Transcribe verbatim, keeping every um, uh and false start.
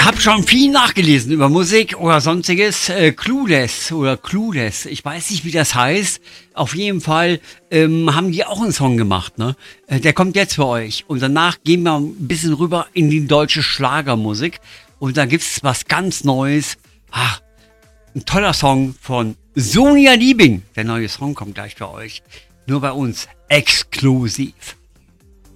Hab schon viel nachgelesen über Musik oder sonstiges. Äh, Clueless oder Clueless, ich weiß nicht, wie das heißt. Auf jeden Fall ähm, haben die auch einen Song gemacht, ne? Äh, der kommt jetzt für euch. Und danach gehen wir ein bisschen rüber in die deutsche Schlagermusik. Und da gibt's was ganz Neues. Ach, ein toller Song von Sonja Liebing. Der neue Song kommt gleich für euch. Nur bei uns exklusiv.